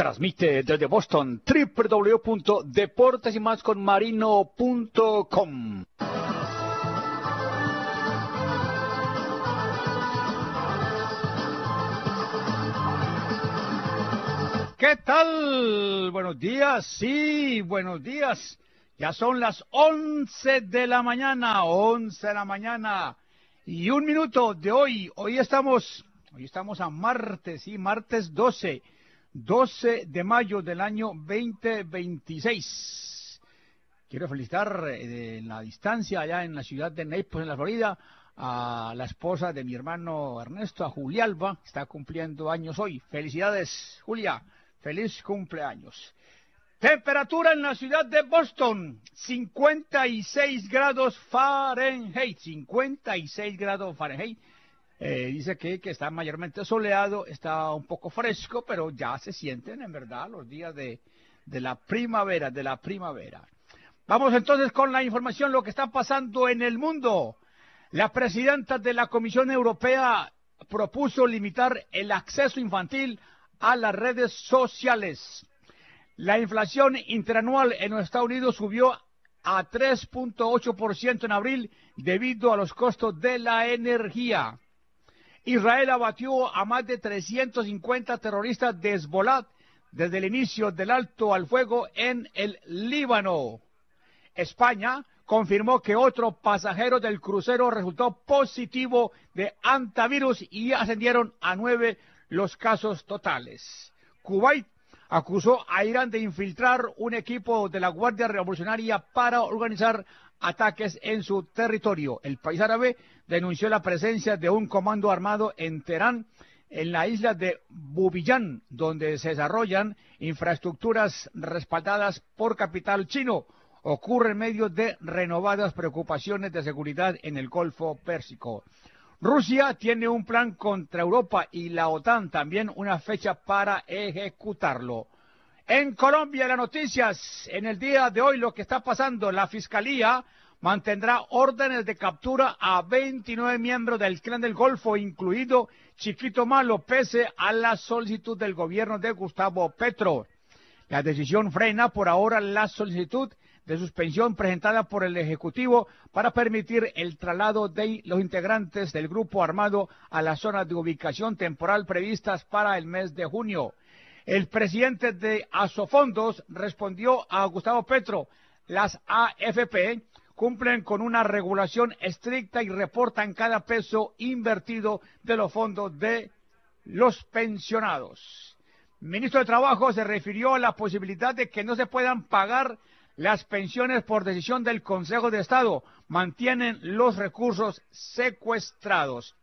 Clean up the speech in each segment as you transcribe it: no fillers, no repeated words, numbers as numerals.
Transmite desde Boston www.deportesymasconmarino.com. ¿Qué tal? Buenos días, sí, buenos días. Ya son las 11 de la mañana, 11 de la mañana y un minuto de hoy. Hoy estamos a martes, sí, martes 12 de mayo del año 2026. Quiero felicitar en la distancia, allá en la ciudad de Naples, en la Florida, a la esposa de mi hermano Ernesto, a Julia Alba, que está cumpliendo años hoy. Felicidades, Julia, feliz cumpleaños. Temperatura en la ciudad de Boston, 56 grados Fahrenheit, 56 grados Fahrenheit. Dice que está mayormente soleado, está un poco fresco, pero ya se sienten en verdad los días de la primavera, Vamos entonces con la información, lo que está pasando en el mundo. La presidenta de la Comisión Europea propuso limitar el acceso infantil a las redes sociales. La inflación interanual en los Estados Unidos subió a 3.8% en abril debido a los costos de la energía. Israel abatió a más de 350 terroristas de Hezbollah desde el inicio del alto al fuego en el Líbano. España confirmó que otro pasajero del crucero resultó positivo de antivirus y ascendieron a 9 los casos totales. Kuwait acusó a Irán de infiltrar un equipo de la Guardia Revolucionaria para organizar ataques en su territorio. El país árabe denunció la presencia de un comando armado en Teherán, en la isla de Bubiyán, donde se desarrollan infraestructuras respaldadas por capital chino. Ocurre en medio de renovadas preocupaciones de seguridad en el Golfo Pérsico. Rusia tiene un plan contra Europa y la OTAN también una fecha para ejecutarlo. En Colombia, las noticias en el día de hoy, lo que está pasando, la Fiscalía mantendrá órdenes de captura a 29 miembros del Clan del Golfo, incluido Chiquito Malo, pese a la solicitud del gobierno de Gustavo Petro. La decisión frena por ahora la solicitud de suspensión presentada por el Ejecutivo para permitir el traslado de los integrantes del grupo armado a las zonas de ubicación temporal previstas para el mes de junio. El presidente de Asofondos respondió a Gustavo Petro: las AFP cumplen con una regulación estricta y reportan cada peso invertido de los fondos de los pensionados. El ministro de Trabajo se refirió a la posibilidad de que no se puedan pagar las pensiones por decisión del Consejo de Estado. Mantienen los recursos secuestrados.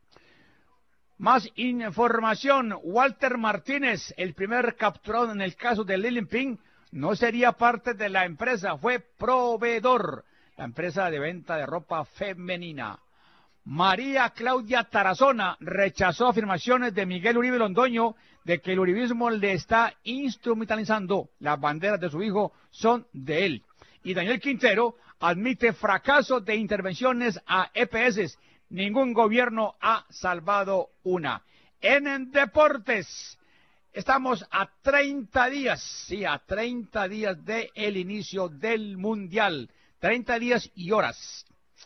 Más información. Walter Martínez, el primer capturado en el caso de Lili Ping, no sería parte de la empresa, fue proveedor, la empresa de venta de ropa femenina. María Claudia Tarazona rechazó afirmaciones de Miguel Uribe Londoño de que el uribismo le está instrumentalizando. Las banderas de su hijo son de él. Y Daniel Quintero admite fracaso de intervenciones a EPS. Ningún gobierno ha salvado una. En deportes, estamos a 30 días, sí, a 30 días del inicio del Mundial. 30 días y horas.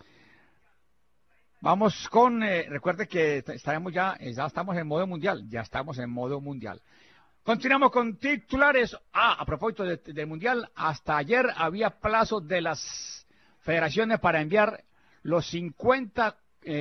Vamos con, recuerde que ya estamos en modo mundial, Continuamos con titulares. A propósito del mundial, hasta ayer había plazo de las federaciones para enviar los 50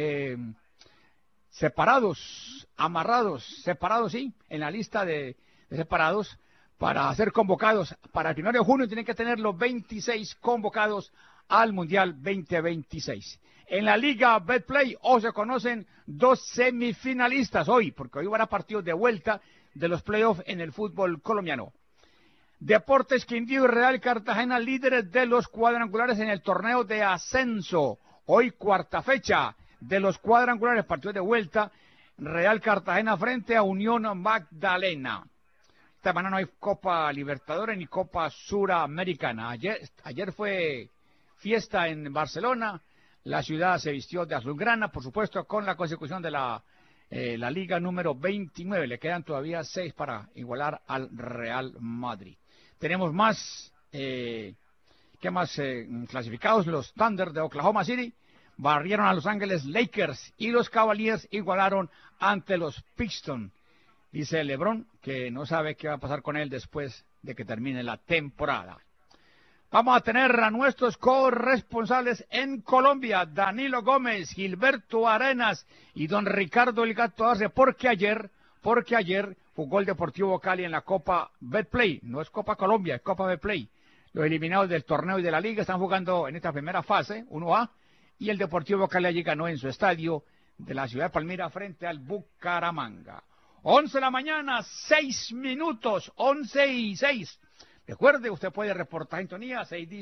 separados, sí, en la lista de separados para ser convocados. Para el 1 de junio tienen que tener los 26 convocados al Mundial 2026. En la Liga Betplay hoy se conocen 2 semifinalistas hoy, porque hoy habrá partidos de vuelta de los playoffs en el fútbol colombiano. Deportes Quindío y Real Cartagena, líderes de los cuadrangulares en el torneo de ascenso. Hoy cuarta fecha de los cuadrangulares, partidos de vuelta, Real Cartagena frente a Unión Magdalena. Esta semana no hay Copa Libertadores ni Copa Suramericana. Ayer fue fiesta en Barcelona. La ciudad se vistió de azulgrana, por supuesto, con la consecución de la la liga número 29. Le quedan todavía 6 para igualar al Real Madrid. Tenemos más, ¿qué más clasificados? Los Thunder de Oklahoma City barrieron a Los Ángeles Lakers y los Cavaliers igualaron ante los Pistons. Dice LeBron que no sabe qué va a pasar con él después de que termine la temporada. Vamos a tener a nuestros corresponsales en Colombia, Danilo Gómez, Gilberto Arenas y don Ricardo El Gato Arce, porque ayer jugó el Deportivo Cali en la Copa Betplay. No es Copa Colombia, es Copa Betplay. Los eliminados del torneo y de la liga están jugando en esta primera fase, 1A, y el Deportivo Cali allí ganó en su estadio de la ciudad de Palmira frente al Bucaramanga. 11 de la mañana, 6 minutos, 11:06. Recuerde, usted puede reportar sintonía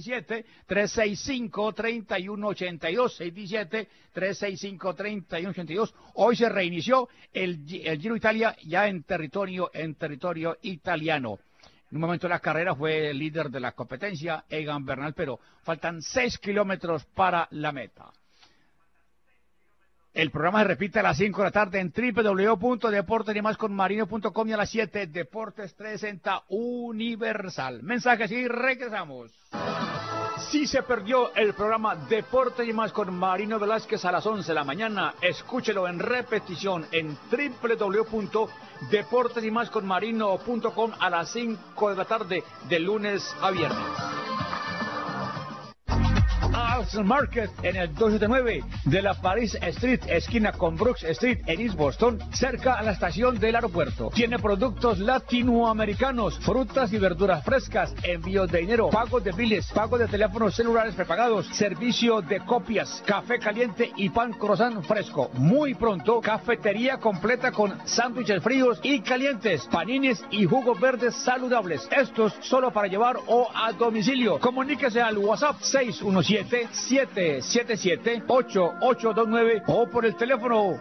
617-365-3182, 617-365-3182. Hoy se reinició el Giro Italia ya en territorio italiano. En un momento de la carrera fue el líder de la competencia, Egan Bernal, pero faltan 6 kilómetros para la meta. El programa se repite a las 5 de la tarde en www.deportesymasconmarino.com y a las 7 Deportes 360 Universal. Mensajes y regresamos. Si se perdió el programa Deportes y Más con Marino Velázquez a las 11 de la mañana, escúchelo en repetición en www.deportesymasconmarino.com a las 5 de la tarde de lunes a viernes. Arts Market en el 279 de la Paris Street, esquina con Brooks Street en East Boston, cerca a la estación del aeropuerto. Tiene productos latinoamericanos, frutas y verduras frescas, envío de dinero, pago de biles, pago de teléfonos celulares prepagados, servicio de copias, café caliente y pan croissant fresco. Muy pronto, cafetería completa con sándwiches fríos y calientes, panines y jugos verdes saludables. Estos solo para llevar o a domicilio. Comuníquese al WhatsApp 617-777-8829 o por el teléfono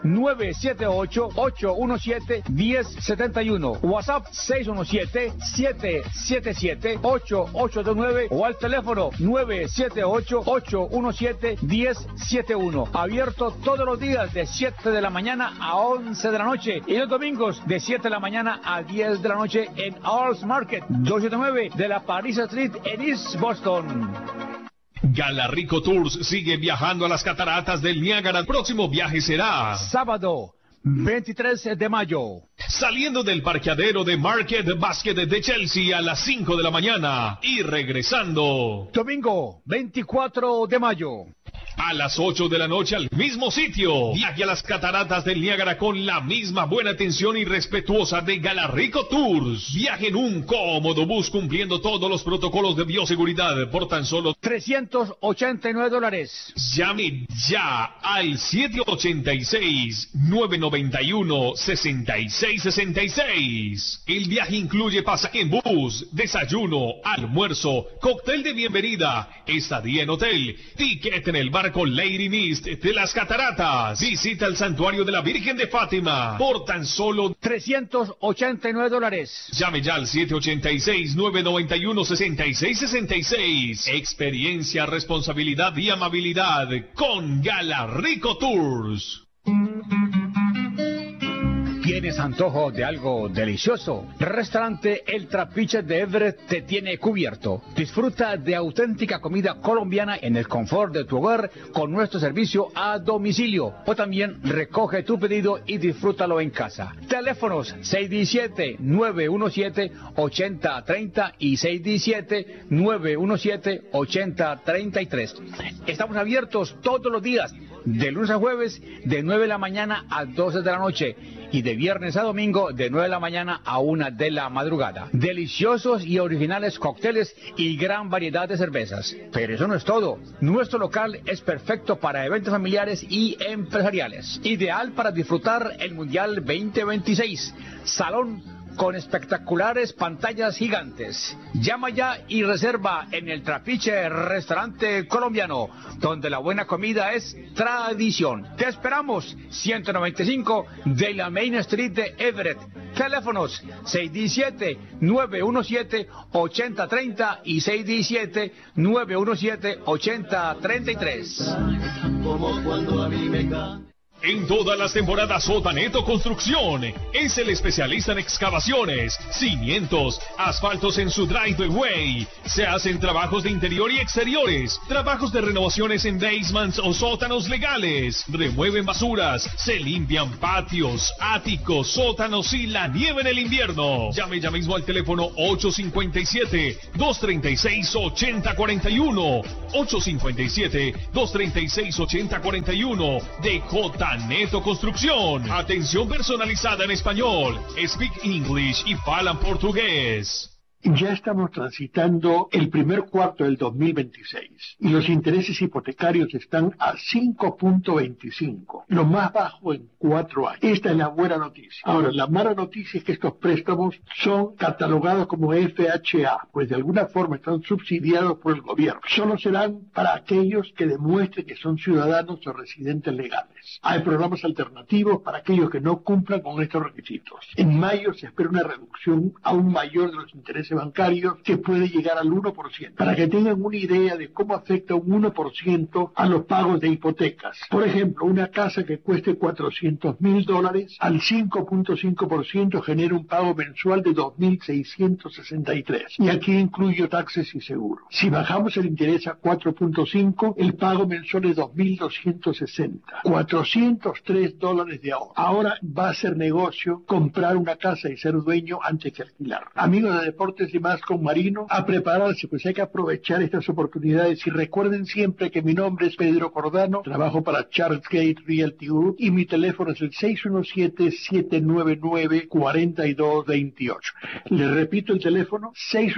978-817-1071. WhatsApp 617-777-8829 o al teléfono 978-817-1071. Abierto todos los días de 7 de la mañana a 11 de la noche y los domingos de 7 de la mañana a 10 de la noche en Arts Market 279 de la Paris Street en East Boston. Galarrico Tours sigue viajando a las cataratas del Niágara. El próximo viaje será sábado 23 de mayo. Saliendo del parqueadero de Market Basket de Chelsea a las 5 de la mañana y regresando domingo 24 de mayo. A las 8 de la noche al mismo sitio. Viaje a las cataratas del Niágara con la misma buena atención y respetuosa de Galarrico Tours. Viaje en un cómodo bus cumpliendo todos los protocolos de bioseguridad por tan solo $389. Llame ya al 786-991-6666. El viaje incluye pasaje en bus, desayuno, almuerzo, cóctel de bienvenida, estadía en hotel, ticket en el barco Lady Mist de las Cataratas. Visita el santuario de la Virgen de Fátima por tan solo $389. Llame ya al 786-991-6666. Experiencia, responsabilidad y amabilidad con Galarrico Tours. ¿Tienes antojo de algo delicioso? Restaurante El Trapiche de Everett te tiene cubierto. Disfruta de auténtica comida colombiana en el confort de tu hogar con nuestro servicio a domicilio. O también recoge tu pedido y disfrútalo en casa. Teléfonos 617-917-8030 y 617-917-8033. Estamos abiertos todos los días, de lunes a jueves, de 9 de la mañana a 12 de la noche. Y de viernes a domingo de 9 de la mañana a 1 de la madrugada. Deliciosos y originales cócteles y gran variedad de cervezas. Pero eso no es todo. Nuestro local es perfecto para eventos familiares y empresariales. Ideal para disfrutar el Mundial 2026. Salón con espectaculares pantallas gigantes. Llama ya y reserva en El Trapiche Restaurante Colombiano, donde la buena comida es tradición. Te esperamos, 195 de la Main Street de Everett. Teléfonos 617-917-8030 y 617-917-8033. Como cuando a mí me En todas las temporadas Sotaneto Construcción es el especialista en excavaciones, cimientos, asfaltos en su driveway. Se hacen trabajos de interior y exteriores, trabajos de renovaciones en basements o sótanos legales. Remueven basuras, se limpian patios, áticos, sótanos y la nieve en el invierno. Llame ya mismo al teléfono 857-236-8041. 857-236-8041 de Sotaneto Construcción. Atención personalizada en español. Speak English y falan portugués. Ya estamos transitando el primer cuarto del 2026 y los intereses hipotecarios están a 5.25, lo más bajo en 4 años. Esta es la buena noticia. Ahora, la mala noticia es que estos préstamos son catalogados como FHA, pues de alguna forma están subsidiados por el gobierno. Solo serán para aquellos que demuestren que son ciudadanos o residentes legales. Hay programas alternativos para aquellos que no cumplan con estos requisitos. En mayo se espera una reducción aún mayor de los intereses bancarios que puede llegar al 1%, para que tengan una idea de cómo afecta un 1% a los pagos de hipotecas. Por ejemplo, una casa que cueste $400,000 al 5.5% genera un pago mensual de $2,663, y aquí incluyo taxes y seguros. Si bajamos el interés a 4.5, el pago mensual es $2,260, $403 de ahorro. Ahora va a ser negocio comprar una casa y ser dueño antes que alquilar. Amigos de Deportes y Más con Marino, a prepararse, pues hay que aprovechar estas oportunidades. Y recuerden siempre que mi nombre es Pedro Cordano, trabajo para Charles Gate Realty Group y mi teléfono es el 617-799-4228. Les repito el teléfono,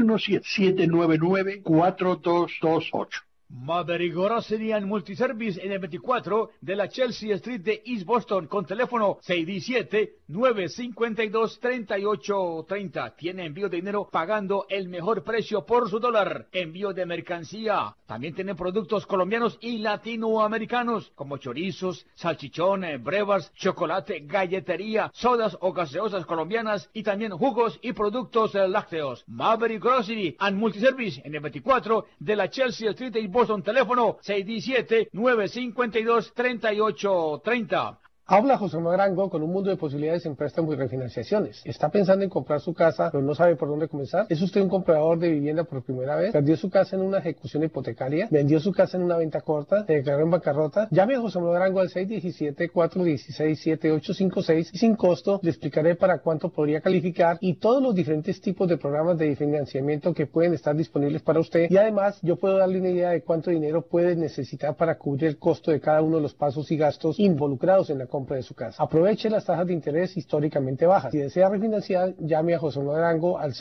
617-799-4228. Maverick Grocery and Multiservice en el 24 de la Chelsea Street de East Boston con teléfono 617-952-3830. Tiene envío de dinero pagando el mejor precio por su dólar. Envío de mercancía. También tiene productos colombianos y latinoamericanos como chorizos, salchichones, brevas, chocolate, galletería, sodas o gaseosas colombianas y también jugos y productos lácteos. Maverick Grocery and Multiservice en el 24 de la Chelsea Street de East Boston. Teléfono 617-952-3830. Habla José Marango con un mundo de posibilidades en préstamos y refinanciaciones. ¿Está pensando en comprar su casa, pero no sabe por dónde comenzar? ¿Es usted un comprador de vivienda por primera vez? ¿Perdió su casa en una ejecución hipotecaria? ¿Vendió su casa en una venta corta? ¿Se declaró en bancarrota? Llame a José Marango al 617-416-7856 y sin costo le explicaré para cuánto podría calificar y todos los diferentes tipos de programas de financiamiento que pueden estar disponibles para usted. Y además, yo puedo darle una idea de cuánto dinero puede necesitar para cubrir el costo de cada uno de los pasos y gastos involucrados en la compra de su casa. Aproveche las tasas de interés históricamente bajas. Si desea refinanciar, llame a José Marango al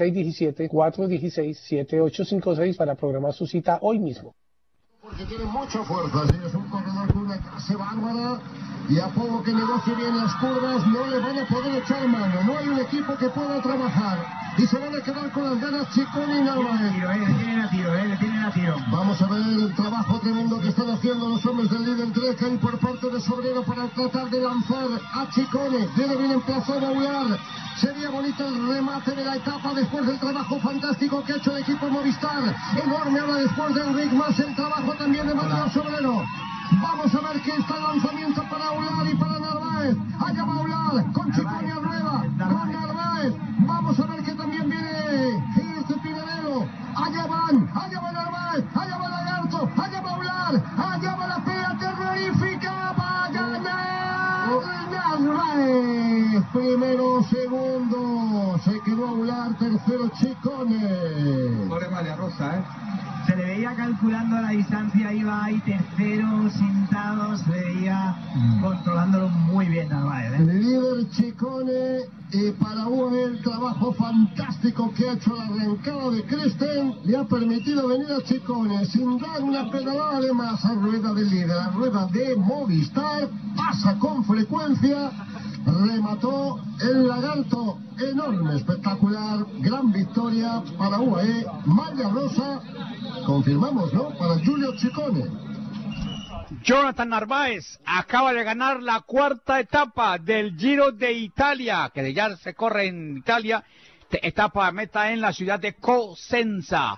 617-416-7856 para programar su cita hoy mismo. Porque tiene mucha fuerza, ¿sí? Es un corredor con una clase bárbara y a poco que negocie bien las curvas no le van a poder echar mano. No hay un equipo que pueda trabajar y se van a quedar con las ganas Ciccone y Narváez. Le tienen a tiro. Vamos a ver el trabajo tremendo que están haciendo los hombres del líder Greca y por parte de Sobrero para tratar de lanzar a Ciccone. Tiene bien emplazado a Ular. Sería bonito el remate de la etapa después del trabajo fantástico que ha hecho el equipo Movistar. Enorme ahora después del Rick más el trabajo también de Manuel Sobrero. Vamos a ver qué está el lanzamiento para Ular y para Narváez. Allá va Ular con Ciccone arriba, con Narváez. Vamos a ver que también viene este Pinarello. Allá va Narváez, allá va Lagarto, allá va Ular, allá va la pea terrorífica. Va a ganar Narváez. Primero, segundo, se quedó a Ular, tercero Ciccone. Pobre María Rosa, Se le veía calculando la distancia, iba ahí tercero, sentado, se veía controlándolo muy bien Narváez. El líder Ciccone y para UAE el trabajo fantástico que ha hecho la arrancada de Christen le ha permitido venir a Ciccone sin dar una pedalada de más a rueda del líder, a rueda de Movistar, pasa con frecuencia. Remató el Lagarto, enorme, espectacular, gran victoria para UAE, malla rosa, confirmamos, ¿no? Para Giulio Ciccone. Jonathan Narváez acaba de ganar la cuarta etapa del Giro de Italia, que ya se corre en Italia, etapa meta en la ciudad de Cosenza.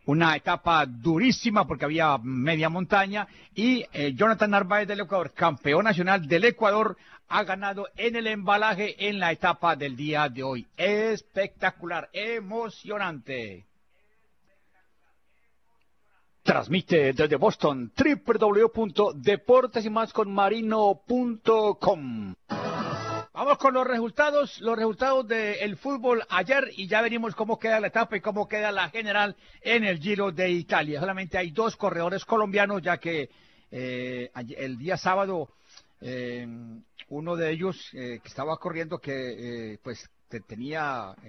una etapa durísima porque había media montaña y Jonathan Narváez del Ecuador, campeón nacional del Ecuador, ha ganado en el embalaje en la etapa del día de hoy. Espectacular, emocionante. Transmite desde Boston www.deportesymasconmarino.com. Vamos con los resultados del fútbol ayer y ya veremos cómo queda la etapa y cómo queda la general en el Giro de Italia. Solamente hay 2 corredores colombianos, ya que el día sábado uno de ellos que estaba corriendo tenía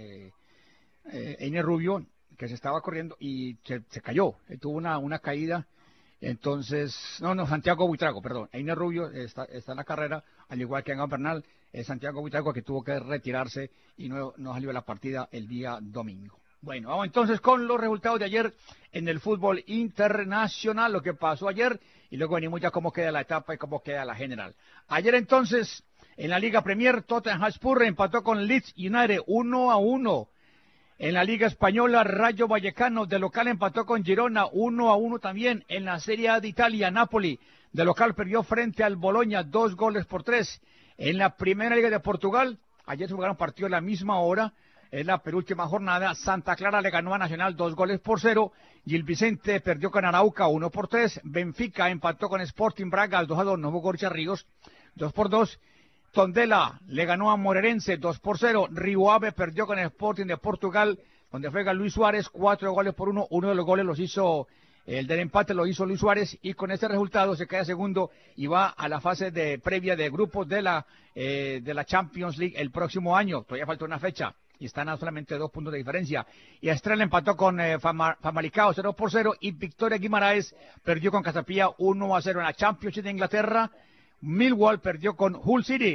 Einer Rubio, que se estaba corriendo y se cayó, tuvo una caída. Entonces, Santiago Buitrago, perdón, Einer Rubio está en la carrera, al igual que Egan Bernal, Santiago Buitrago que tuvo que retirarse y no salió a la partida el día domingo. Bueno, vamos entonces con los resultados de ayer en el fútbol internacional, lo que pasó ayer, y luego venimos ya cómo queda la etapa y cómo queda la general. Ayer entonces, en la Liga Premier, Tottenham Hotspur empató con Leeds United 1-1. En la Liga Española, Rayo Vallecano de local empató con Girona 1-1 también. En la Serie A de Italia, Napoli de local perdió frente al Bologna 2-3. En la Primera Liga de Portugal, ayer se jugaron partidos a la misma hora, en la penúltima jornada, Santa Clara le ganó a Nacional 2-0, Gil Vicente perdió con Arauca 1-3, Benfica empató con Sporting Braga 2-2, no jugó Ríos 2-2, Tondela le ganó a Moreirense 2-0, Rio Ave perdió con el Sporting de Portugal, donde juega Luis Suárez 4-1, uno de los goles los hizo, el del empate lo hizo Luis Suárez, y con este resultado se queda segundo y va a la fase previa de grupos de la Champions League el próximo año. Todavía falta una fecha y están a solamente 2 puntos de diferencia. Y Estrella empató con Famalicão 0-0 y Victoria Guimaraes perdió con Casapía 1-0 en la Championship de Inglaterra. Millwall perdió con Hull City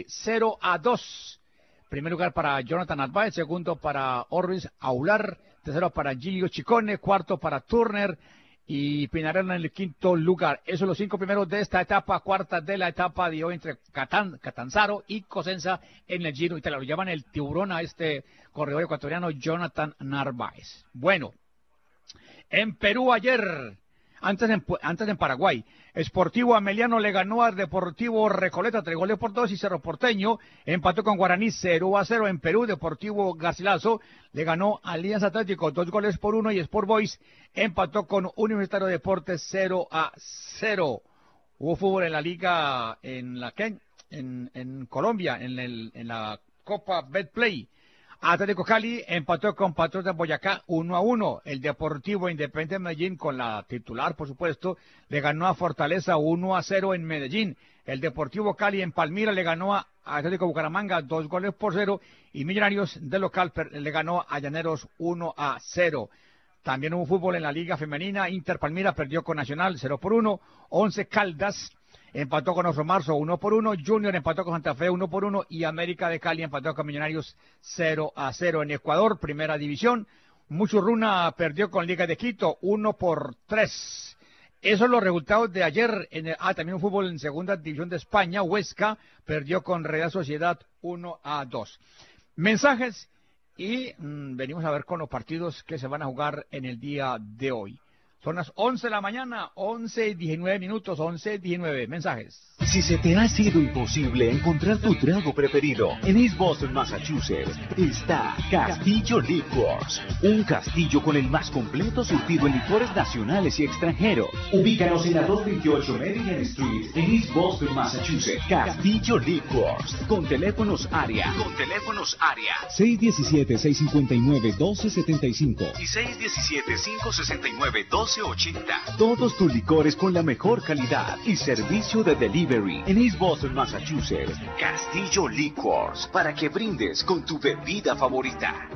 0-2. Primer lugar para Jonathan Narváez, segundo para Orris Aular, tercero para Gilio Ciccone, cuarto para Turner y Pinarello en el quinto lugar. Esos son los 5 primeros de esta etapa, cuarta de la etapa de hoy entre Catanzaro y Cosenza en el Giro Italia. Lo llaman el tiburón a este corredor ecuatoriano Jonathan Narváez. Bueno, en Perú ayer, antes en Paraguay, Sportivo Ameliano le ganó al Deportivo Recoleta 3-2 y Cerro Porteño empató con Guaraní 0-0. En Perú, Deportivo Garcilaso le ganó a Alianza Atlético 2-1 y Sport Boys empató con Universitario de Deportes 0-0. Hubo fútbol en la liga en Colombia, en la Copa Betplay. Atlético Cali empató con Patriotas Boyacá 1-1. El Deportivo Independiente de Medellín, con la titular, por supuesto, le ganó a Fortaleza 1-0 en Medellín. El Deportivo Cali en Palmira le ganó a Atlético Bucaramanga 2-0 y Millonarios de local le ganó a Llaneros 1-0. También hubo fútbol en la Liga Femenina. Inter Palmira perdió con Nacional 0-1. 11 Caldas empató con Oso Marzo 1-1, Junior empató con Santa Fe 1-1 y América de Cali empató con Millonarios 0-0. En Ecuador, Primera División, Muchurruna perdió con Liga de Quito 1-3. Esos son los resultados de ayer. También un fútbol en Segunda División de España, Huesca perdió con Real Sociedad 1-2. Mensajes y venimos a ver con los partidos que se van a jugar en el día de hoy. Son las 11 de la mañana, 11:19 minutos, 11:19. Mensajes. Si se te ha sido imposible encontrar tu trago preferido, en East Boston, Massachusetts, está Castillo Liquors. Un castillo con el más completo surtido en licores nacionales y extranjeros. Ubícanos en la 228 Maryland Street, en East Boston, Massachusetts. Castillo Liquors. Con teléfonos área. 617-659-1275 y 617-569-1280. Todos tus licores con la mejor calidad y servicio de delivery en East Boston, Massachusetts. Castillo Liquors, para que brindes con tu bebida favorita.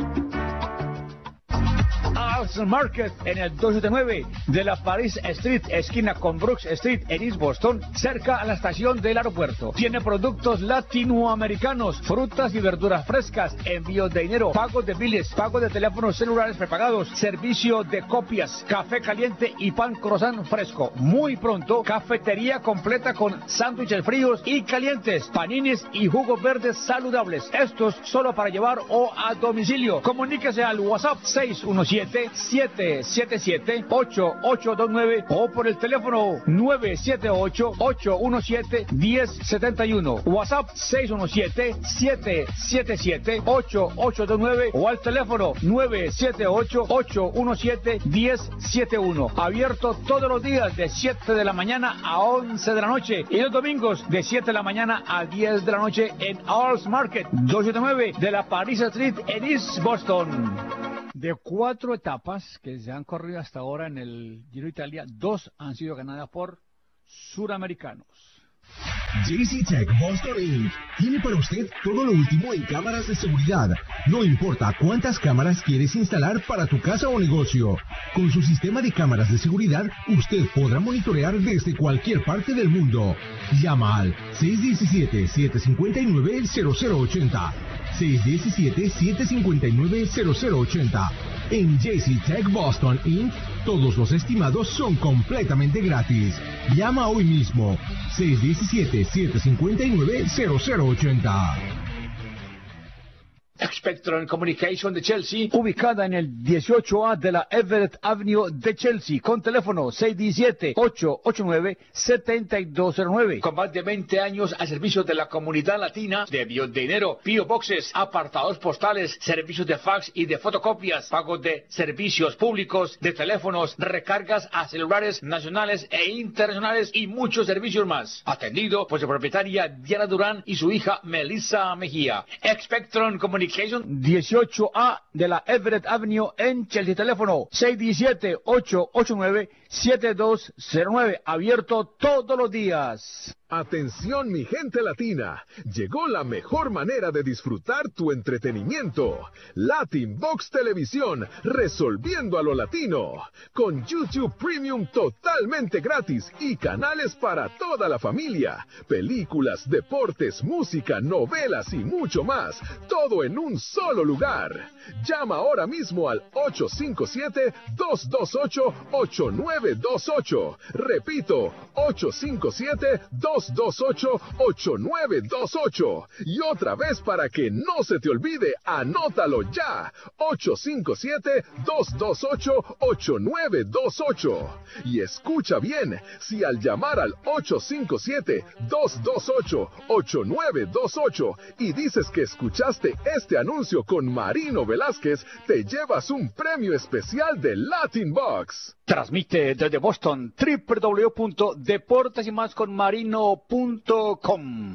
Austin Market en el 279 de la Paris Street, esquina con Brooks Street en East Boston, cerca a la estación del aeropuerto. Tiene productos latinoamericanos, frutas y verduras frescas, envíos de dinero, pagos de biles, pagos de teléfonos celulares prepagados, servicio de copias, café caliente y pan croissant fresco. Muy pronto, cafetería completa con sándwiches fríos y calientes, paninis y jugos verdes saludables. Estos solo para llevar o a domicilio. Comuníquese al WhatsApp 617 617-777-8829 o por el teléfono 978-817-1071. WhatsApp 617-777-8829 o al teléfono 978-817-1071. Abierto todos los días de 7 de la mañana a 11 de la noche y los domingos de 7 de la mañana a 10 de la noche en Earls Market, 279 de la Paris Street en East Boston. De 4 etapas que se han corrido hasta ahora en el Giro de Italia, 2 han sido ganadas por suramericanos. JC Tech Boston Inc. tiene para usted todo lo último en cámaras de seguridad. No importa cuántas cámaras quieres instalar para tu casa o negocio. Con su sistema de cámaras de seguridad, usted podrá monitorear desde cualquier parte del mundo. Llama al 617-759-0080. 617-759-0080. En JC Tech Boston Inc., todos los estimados son completamente gratis. Llama hoy mismo. 617-759-0080. Spectrum Communication de Chelsea, ubicada en el 18A de la Everett Avenue de Chelsea, con teléfono 617-889-7209. Con más de 20 años al servicio de la comunidad latina, de envíos de dinero, P.O. Boxes, apartados postales, servicios de fax y de fotocopias, pagos de servicios públicos, de teléfonos, recargas a celulares nacionales e internacionales y muchos servicios más. Atendido por su propietaria Diana Durán y su hija Melissa Mejía. Spectrum Communication 18A de la Everett Avenue en Chelsea. Teléfono 617-889-7209. Abierto todos los días. Atención mi gente latina, llegó la mejor manera de disfrutar tu entretenimiento. Latin Box Televisión, resolviendo a lo latino. Con YouTube Premium totalmente gratis y canales para toda la familia. Películas, deportes, música, novelas y mucho más. Todo en un solo lugar. Llama ahora mismo al 857-228-8928. Repito, 857-228-8928. Y otra vez para que no se te olvide, anótalo ya. 857-228-8928. Y escucha bien, si al llamar al 857-228-8928 y dices que escuchaste este anuncio con Marino Velázquez, te llevas un premio especial de Latin Box. Transmite desde Boston www.deportesymasconmarino.com.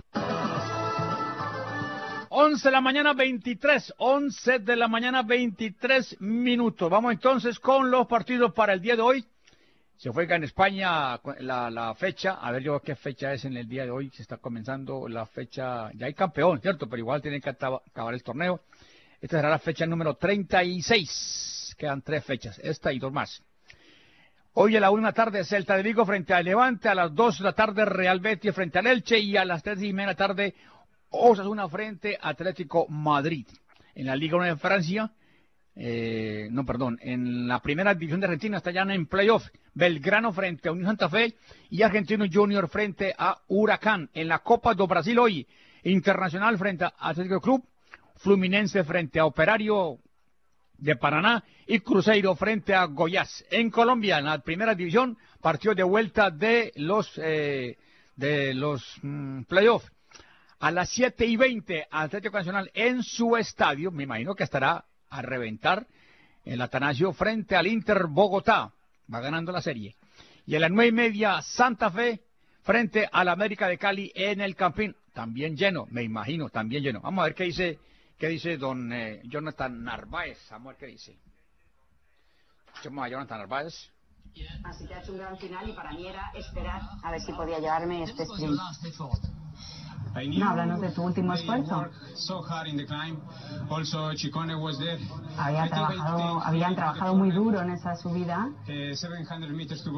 11 de la mañana 23, 11 de la mañana 23 minutos. Vamos entonces con los partidos para el día de hoy. Se juega en España la fecha, a ver yo qué fecha es en el día de hoy. Se está comenzando la fecha, ya hay campeón, ¿cierto? Pero igual tiene que acabar el torneo. Esta será la fecha número 36. Quedan 3 fechas, esta y 2 más. Hoy a la 1 de la tarde Celta de Vigo frente al Levante, a las 2 de la tarde Real Betis frente al Elche y a las 3:30 de la tarde Osasuna frente a Atlético Madrid. En la Liga 1 de Francia, en la primera división de Argentina está ya en playoff, Belgrano frente a Unión Santa Fe y Argentino Junior frente a Huracán. En la Copa do Brasil hoy, Internacional frente a Atlético Club, Fluminense frente a Operario de Paraná y Cruzeiro frente a Goiás. En Colombia, en la primera división, partido de vuelta de los playoffs. A las 7:20, Atlético Nacional en su estadio, me imagino que estará a reventar el Atanasio frente al Inter Bogotá. Va ganando la serie. Y a las 9:30, Santa Fe frente al América de Cali en el Campín. También lleno, me imagino, también lleno. Vamos a ver qué dice don Jonathan Narváez. Vamos a ver qué dice. Escuchemos a Jonathan Narváez. Así que ha hecho un gran final y para mí era esperar a ver si podía llevarme este sprint. No, háblanos de tu último esfuerzo. Habían trabajado muy duro en esa subida. 700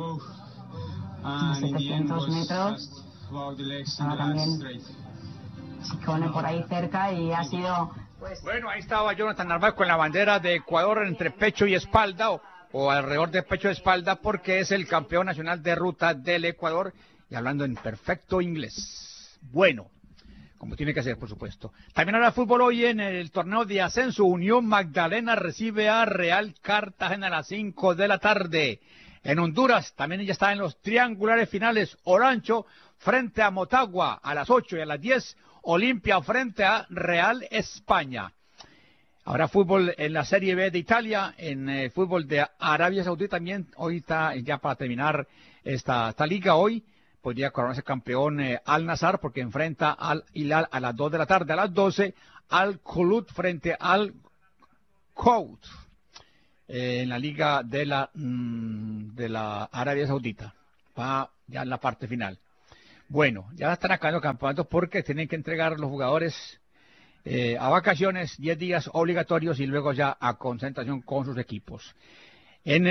metros. Estaba también Ciccone por ahí cerca y ha sido... Bueno, ahí estaba Jonathan Narváez con la bandera de Ecuador entre pecho y espalda o alrededor de pecho y espalda porque es el campeón nacional de ruta del Ecuador y hablando en perfecto inglés. Bueno, como tiene que ser, por supuesto. También habrá fútbol hoy en el torneo de ascenso. Unión Magdalena recibe a Real Cartagena a las 5 de la tarde. En Honduras también ya está en los triangulares finales. Olancho frente a Motagua a las 8 y a las 10. Olimpia frente a Real España. Habrá fútbol en la Serie B de Italia, en el fútbol de Arabia Saudita también. Hoy está ya para terminar esta liga hoy. Podría coronarse campeón Al Nassr porque enfrenta al Hilal a las 2 de la tarde. A las 12, Al Khulud frente al Kout en la liga de la Arabia Saudita. Va ya en la parte final. Bueno, ya están acabando los campeonatos porque tienen que entregar a los jugadores a vacaciones, 10 días obligatorios y luego ya a concentración con sus equipos. En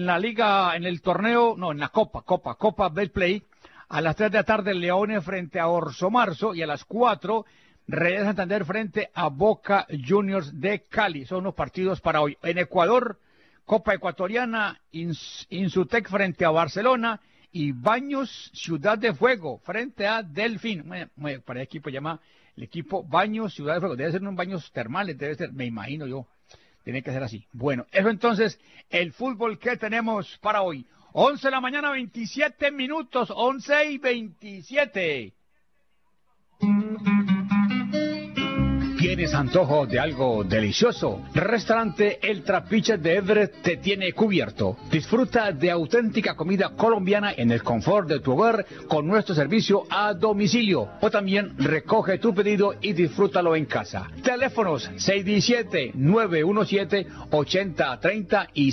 la Copa Betplay, a las 3 de la tarde Leones frente a Orso Marzo y a las 4 Real Santander frente a Boca Juniors de Cali. Son los partidos para hoy. En Ecuador, Copa Ecuatoriana, Insutec frente a Barcelona y Baños Ciudad de Fuego frente a Delfín. Para el equipo llama el equipo Baños Ciudad de Fuego. Debe ser unos baños termales, debe ser, me imagino yo. Tiene que ser así. Bueno, eso entonces, el fútbol que tenemos para hoy. 11 de la mañana, 27 minutos, 11:27. ¿Tienes antojo de algo delicioso? Restaurante El Trapiche de Everett te tiene cubierto. Disfruta de auténtica comida colombiana en el confort de tu hogar con nuestro servicio a domicilio. O también recoge tu pedido y disfrútalo en casa. Teléfonos 617-917-8030 y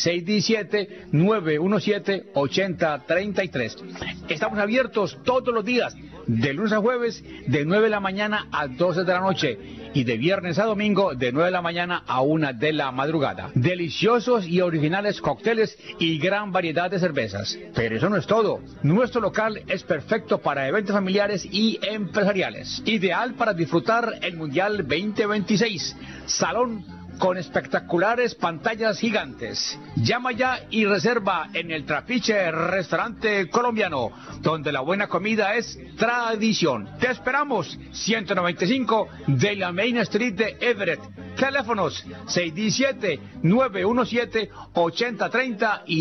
617-917-8033. Estamos abiertos todos los días, de lunes a jueves, de 9 de la mañana a 12 de la noche. Y de viernes a domingo de 9 de la mañana a 1 de la madrugada. Deliciosos y originales cócteles y gran variedad de cervezas. Pero eso no es todo. Nuestro local es perfecto para eventos familiares y empresariales. Ideal para disfrutar el Mundial 2026. Salón con espectaculares pantallas gigantes. Llama ya y reserva en El Trapiche Restaurante Colombiano, donde la buena comida es tradición. Te esperamos, 195 de la Main Street de Everett. Teléfonos 617-917-8030 y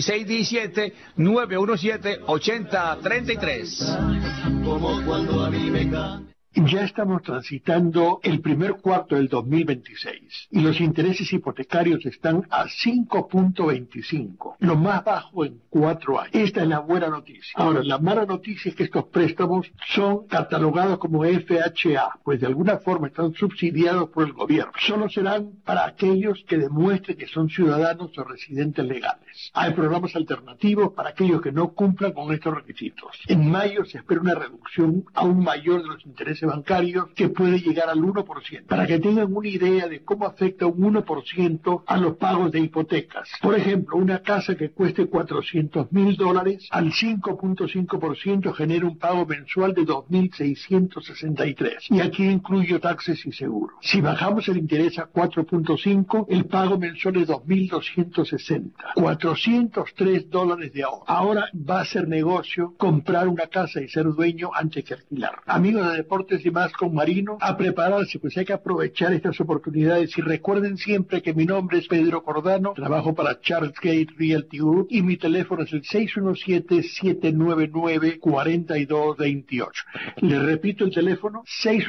617-917-8033. Como cuando a mí me cae. Ya estamos transitando el primer cuarto del 2026 y los intereses hipotecarios están a 5.25, lo más bajo en 4 años. Esta es la buena noticia. Ahora, la mala noticia es que estos préstamos son catalogados como FHA, pues de alguna forma están subsidiados por el gobierno. Solo serán para aquellos que demuestren que son ciudadanos o residentes legales. Hay programas alternativos para aquellos que no cumplan con estos requisitos. En mayo se espera una reducción aún mayor de los intereses bancarios que puede llegar al 1%, para que tengan una idea de cómo afecta un 1% a los pagos de hipotecas. Por ejemplo, una casa que cueste $400,000 al 5.5% genera un pago mensual de $2,663 y aquí incluyo taxes y seguros. Si bajamos el interés a 4.5, el pago mensual es $2,260, $403 de ahorro. Ahora va a ser negocio comprar una casa y ser dueño antes que alquilar. Amigos de Deportes y Más con Marino, a prepararse, pues hay que aprovechar estas oportunidades y recuerden siempre que mi nombre es Pedro Cordano, trabajo para Charles Gate Realty Group y mi teléfono es el 617-799-4228. Les repito el teléfono,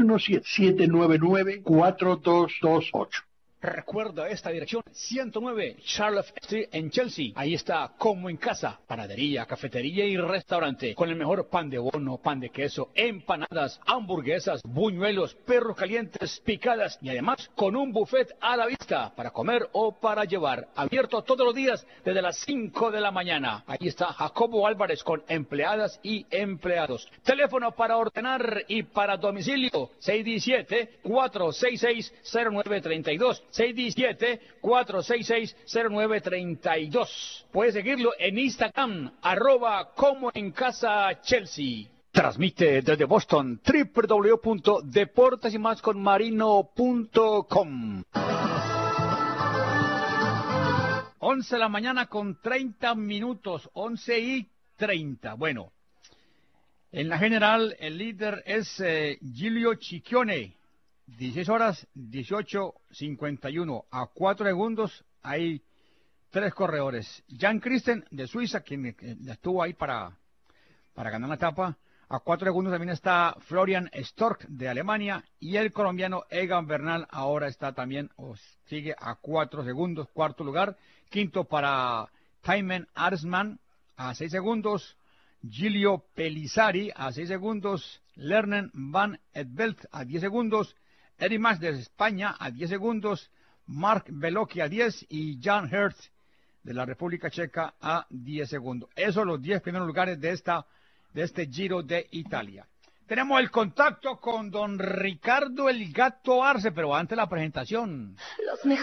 617-799-4228. Recuerda esta dirección, 109 Charlotte Street en Chelsea. Ahí está, como en casa, panadería, cafetería y restaurante, con el mejor pan de bono, pan de queso, empanadas, hamburguesas, buñuelos, perros calientes, picadas y además con un buffet a la vista para comer o para llevar. Abierto todos los días desde las 5 de la mañana. Ahí está Jacobo Álvarez con empleadas y empleados. Teléfono para ordenar y para domicilio, 617-466-0932. 617-466-0932. Puedes seguirlo en Instagram, @ComoEnCasaChelsea. Transmite desde Boston, www.deportesymasconmarino.com. 11 de la mañana con 30 minutos, 11:30. Bueno, En la general, el líder es Giulio Ciccone, 16 horas 18:51. A 4 segundos hay 3 corredores. Jan Christen de Suiza, quien estuvo ahí para ganar la etapa. A 4 segundos también está Florian Stork de Alemania. Y el colombiano Egan Bernal ahora está también, sigue a 4 segundos, cuarto lugar. Quinto para Thymen Arsman a 6 segundos. Giulio Pellizzari a 6 segundos. Lernen van Etvelt a 10 segundos. Eric Mas de España a 10 segundos. Mark Belocchi a 10 y Jan Hertz de la República Checa a 10 segundos. Esos son los 10 primeros lugares de este Giro de Italia. Tenemos el contacto con don Ricardo El Gato Arce, pero antes la presentación. Los mejores